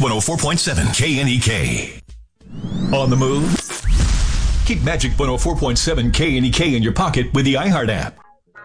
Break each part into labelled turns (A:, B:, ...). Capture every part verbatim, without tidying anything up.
A: one oh four point seven K N E K. On the move? Keep Magic one oh four point seven K N E K in your pocket with the iHeart app.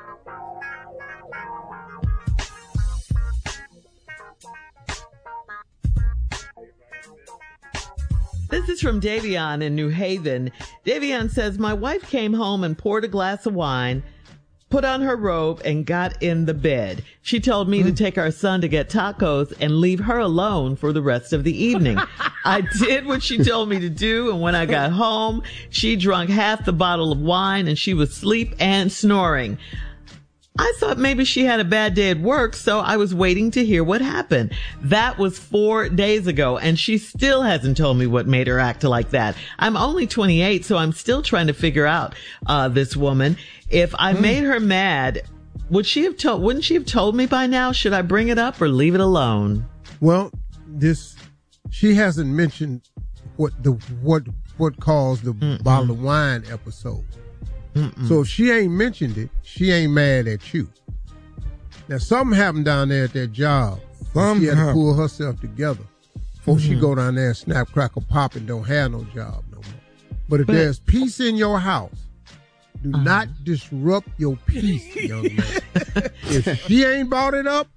B: This is from Davion in New Haven. Davion says, my wife came home and poured a glass of wine, put on her robe, and got in the bed. She told me mm. to take our son to get tacos and leave her alone for the rest of the evening. I did what she told me to do, and when I got home, she drank half the bottle of wine, and she was asleep and snoring. I thought maybe she had a bad day at work, so I was waiting to hear what happened. That was four days ago, and she still hasn't told me what made her act like that. I'm only twenty-eight, so I'm still trying to figure out uh this woman. If I mm. made her mad, would she have told? Wouldn't she have told me by now? Should I bring it up or leave it alone?
C: Well, this she hasn't mentioned what the what what caused the Mm-mm. bottle of wine episode. Mm-mm. So if she ain't mentioned it, she ain't mad at you. Now, something happened down there at that job. She had to pull herself together before mm-hmm. she go down there and snap, crackle, pop, and don't have no job no more. But if but, there's peace in your house, do uh-huh. not disrupt your peace, young man. If she ain't brought it up,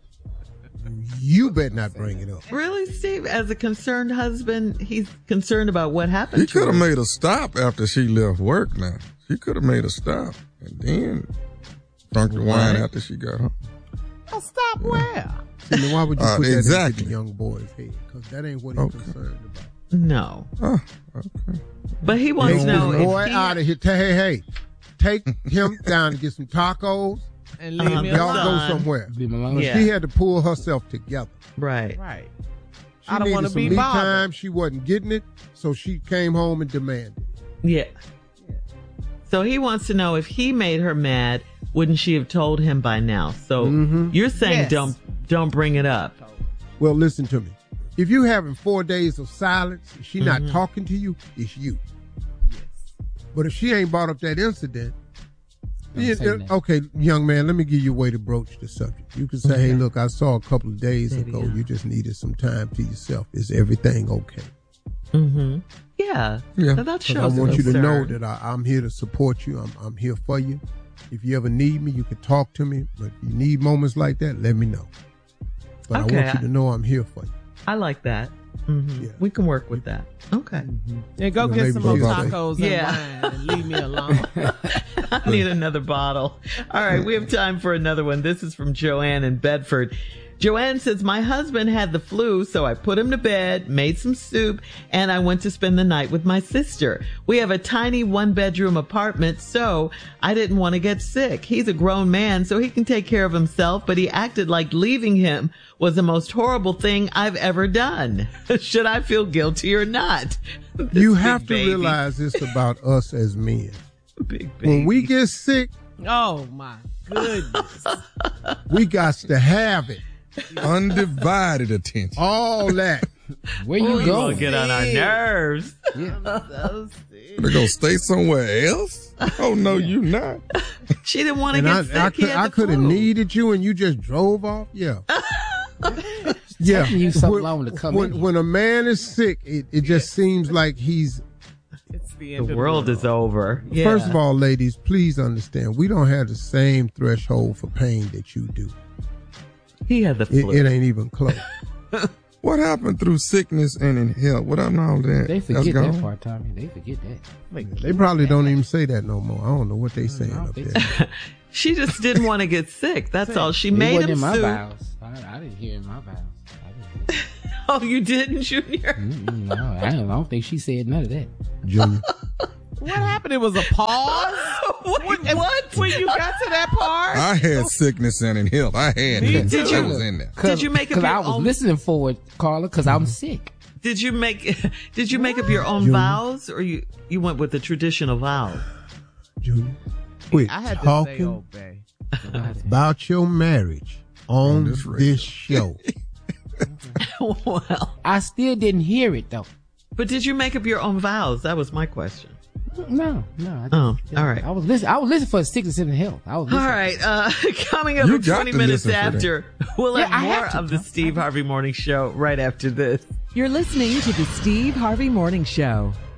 C: you better not bring it up.
B: Really, Steve? As a concerned husband, he's concerned about what happened
D: he
B: to
D: her. He could have
B: her.
D: made a stop after she left work now. She could have made a stop and then drunk the wine after she got home.
E: A stop yeah. where?
C: See, why would you
D: uh,
C: put
D: exactly.
C: that into the young boy's head? Because that ain't what he's
D: okay.
C: concerned about.
B: No.
D: Oh, okay.
B: But he wants to know
C: this boy
B: if he...
C: out of here. Hey, hey, take him down to get some tacos.
E: And leave um, me
C: y'all
E: alone.
C: go somewhere.
E: Leave me alone.
C: Yeah. She had to pull herself together.
B: Right.
E: Right.
C: She
E: I don't want to be
C: me
E: bothered.
C: Time. She wasn't getting it, so she came home and demanded.
B: Yeah. yeah. So he wants to know if he made her mad, wouldn't she have told him by now? So mm-hmm. you're saying
E: yes.
B: don't don't bring it up.
C: Well, listen to me. If you having four days of silence, if she mm-hmm. not talking to you, it's you.
E: Yes.
C: But if she ain't brought up that incident, you, that. okay, young man, let me give you a way to broach the subject. You can say, okay. hey, look, I saw a couple of days there ago, you just needed some time to yourself. Is everything okay?
B: Mm-hmm. Yeah. yeah. So that shows
C: I want you
B: concern.
C: to know that I, I'm here to support you. I'm, I'm here for you. If you ever need me, you can talk to me. But if you need moments like that, let me know. But
B: okay.
C: I want you to know I'm here for you.
B: I like that. Mm-hmm. Yeah. We can work with that. Okay.
E: Mm-hmm. Yeah, go
C: you
E: get
C: know,
E: some more tacos and
B: yeah.
E: wine and leave me alone.
B: I need another bottle. All right, we have time for another one. This is from Joanne in Bedford. Joanne says, my husband had the flu, so I put him to bed, made some soup, and I went to spend the night with my sister. We have a tiny one-bedroom apartment, so I didn't want to get sick. He's a grown man, so he can take care of himself, but he acted like leaving him was the most horrible thing I've ever done. Should I feel guilty or not?
C: You have to baby. realize this about us as men.
B: Big baby.
C: When we get sick,
E: oh my goodness,
C: we got to have it.
D: Undivided attention.
C: All that.
E: Where you
B: oh,
E: going?
B: You get on our nerves.
E: Yeah. So
D: They're going to stay somewhere else? Oh, no, yeah. you not.
B: She didn't want to
C: and
B: get
C: I,
B: sick.
C: I could, I could have needed you and you just drove off? Yeah. yeah.
E: You so
C: when,
E: long to come
C: when,
E: in.
C: when a man is sick, it, it just yeah. seems like he's...
E: It's the,
B: end
E: the
B: of world the world is over. Yeah.
C: First of all, ladies, please understand, we don't have the same threshold for pain that you do.
B: He had the flu.
C: It, it ain't even close.
D: What happened through sickness and in health? What happened to all that?
E: They forget that part, Tommy. They forget that.
C: Like, they probably don't even say that no more. I don't know what they saying up there.
B: She just didn't want to get sick. That's all. She
E: it
B: made
E: wasn't
B: him
E: in my
B: soup.
E: vows. I, I didn't hear in my vows. I didn't hear.
B: Oh, you didn't, Junior?
E: Mm-mm, no, I don't, I don't think she said none of that.
C: Junior.
E: What happened? It was a pause?
B: Wait, what? what?
E: When you got to that part?
D: I had sickness and in health. I had
E: Me
D: it.
E: too.
D: I was in there.
B: Did you make up
E: your
B: your
E: I was
B: own...
E: listening for it, Carla, because I'm sick.
B: Did you make Did you make up your own
C: Junior.
B: vows, or you, you went with the traditional vows?
C: Junior, quit
E: I had
C: talking
E: to say, obey.
C: about your marriage on, on this, this show.
B: Well,
E: I still didn't hear it, though.
B: But did you make up your own vows? That was my question.
E: No, no. I
B: oh, all right.
E: I was listening. I was listening for sickness and health. I was
B: all right. Uh, coming up in twenty minutes after, we'll have yeah, more have to, of the Steve Harvey Morning Show right after this.
F: You're listening to the Steve Harvey Morning Show.